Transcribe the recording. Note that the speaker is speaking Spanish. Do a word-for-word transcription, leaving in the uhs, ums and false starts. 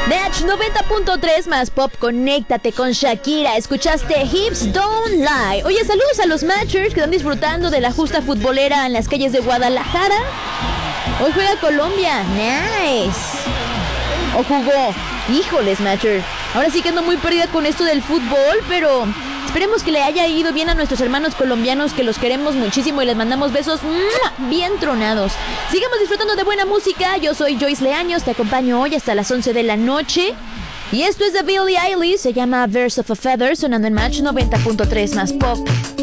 Match noventa punto tres más pop, conéctate con Shakira. Escuchaste Hips Don't Lie. Oye, saludos a los Matchers que están disfrutando de la justa futbolera en las calles de Guadalajara. Hoy juega Colombia. Nice. O jugó. Híjoles, Matcher. Ahora sí que ando muy perdida con esto del fútbol, pero esperemos que le haya ido bien a nuestros hermanos colombianos, que los queremos muchísimo y les mandamos besos bien tronados. Sigamos disfrutando de buena música. Yo soy Joyce Leaños, te acompaño hoy hasta las once de la noche. Y esto es de Billie Eilish, se llama Birds of a Feather, sonando en Match noventa punto tres más pop.